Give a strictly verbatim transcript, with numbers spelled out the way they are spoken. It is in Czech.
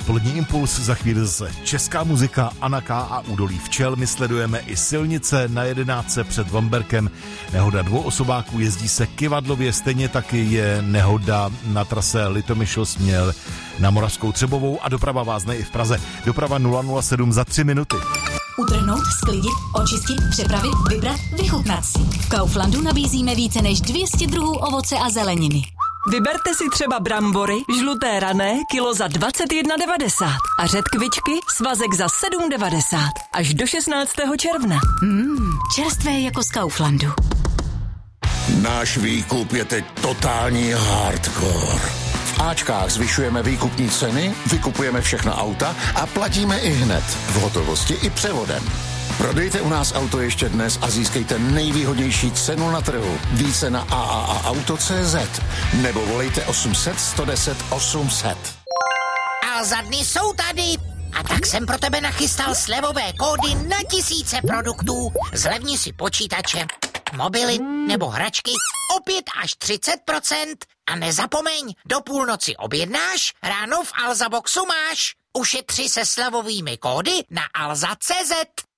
Odpolední impuls, za chvíli zase česká muzika, Anaka a údolí včel. My sledujeme i silnice na jedenáctce před Vamberkem. Nehoda dvou osobáků, jezdí se kyvadlově, stejně taky je nehoda na trase Litomyšl směr na Moravskou Třebovou a doprava vázne i v Praze. Doprava nula nula sedm za tři minuty. Utrhnout, sklidit, očistit, přepravit, vybrat, vychutnat si. V Kauflandu nabízíme více než dvě stě druhů ovoce a zeleniny. Vyberte si třeba brambory, žluté rané, kilo za dvacet jedna devadesát a řetkvičky, svazek za sedm devadesát. Až do šestnáctého června. Mmm, čerstvé jako z Kauflandu. Náš výkup je teď totální hardcore. V Ačkách zvyšujeme výkupní ceny, vykupujeme všechna auta a platíme i hned, v hotovosti i převodem. Prodejte u nás auto ještě dnes a získejte nejvýhodnější cenu na trhu. Více na a a a auto tečka cé zet nebo volejte osm set, sto deset, osm set. Alza dny jsou tady a tak jsem pro tebe nachystal slevové kódy na tisíce produktů. Zlevni si počítače, mobily nebo hračky o pět až třicet procent. A nezapomeň, do půlnoci objednáš, ráno v Alza Boxu máš. Ušetři se slevovými kódy na alza tečka cé zet.